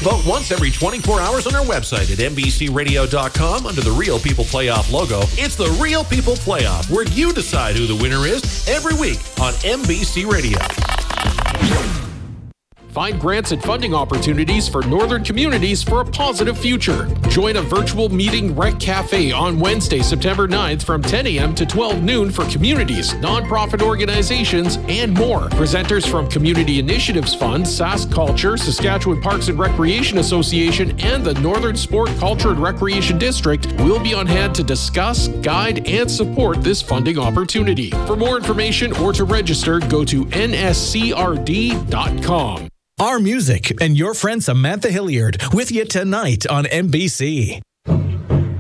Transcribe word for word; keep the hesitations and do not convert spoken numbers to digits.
Vote once every twenty-four hours on our website at N B C radio dot com under the Real People Playoff logo. It's the Real People Playoff, where you decide who the winner is every week on N B C Radio. Find grants and funding opportunities for northern communities for a positive future. Join a virtual meeting Rec Cafe on Wednesday, September ninth from ten a.m. to twelve noon for communities, nonprofit organizations, and more. Presenters from Community Initiatives Fund, Sask Culture, Saskatchewan Parks and Recreation Association, and the Northern Sport, Culture and Recreation District will be on hand to discuss, guide, and support this funding opportunity. For more information or to register, go to N S C R D dot com. Our music and your friend Samantha Hilliard with you tonight on N B C.